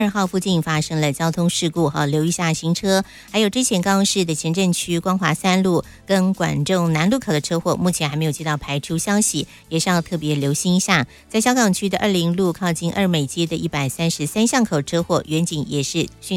2号附近发生了交通事故哈，留意下行车。还有之前高雄市的前镇区光华3路跟管仲南路口的车祸，目前还没有接到排除消息，也是要特别留心一下。在小港区的20路靠近二美街的133巷口车祸，远景也是